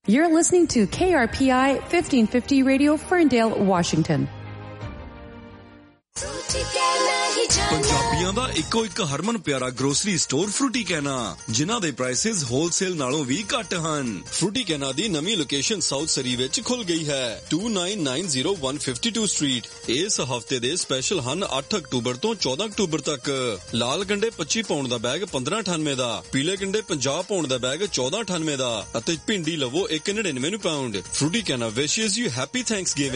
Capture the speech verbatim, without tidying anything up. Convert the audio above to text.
You're listening to K R P I fifteen fifty Radio, Ferndale, Washington. ਪੰਜਾਬੀਆਂ ਦਾ ਇੱਕੋ ਇੱਕ ਹਰਮਨ ਪਿਆਰਾ grocery store Frooti ਕੈਨਾ, ਜਿਨ੍ਹਾਂ ਦੇ ਪ੍ਰਾਈਸਿਸ ਹੋਲਸੇਲ ਨਾਲੋਂ ਵੀ ਘੱਟ ਹਨ। ਫਰੂਟੀ ਕੈਨਾ ਦੀ ਨਵੀਂ ਲੋਕੇਸ਼ਨ ਸਾਊਥ ਸਰੀ ਵਿੱਚ ਖੁੱਲ ਗਈ ਹੈ, two nine nine zero one five two street. ਇਸ ਹਫਤੇ ਦੇ ਸਪੈਸ਼ਲ ਹਨ ਅੱਠ ਅਕਤੂਬਰ ਤੋਂ ਚੌਦਾਂ ਅਕਤੂਬਰ ਤੱਕ। ਲਾਲ ਗੰਡੇ ਪੱਚੀ ਪਾਉਂਡ ਦਾ ਬੈਗ ਪੰਦਰਾਂ ਅਠਾਨਵੇਂ ਦਾ, ਪੀਲੇ ਗੰਡੇ ਪੰਜਾਹ ਪਾਉਂਡ ਦਾ ਬੈਗ ਚੌਦਾਂ ਅਠਾਨਵੇਂ ਦਾ ਅਤੇ ਭਿੰਡੀ ਲਵੋ ਇੱਕ ਨੜਿਨਵੇਂ ਨੂੰ ਪਾਉਂਡ। ਫਰੂਟੀ ਕੈਨਾ ਵਿਸ਼ੇਸ ਯੂ ਹੈਪੀ ਥੈਂਕਸਗਿਵਿੰਗ।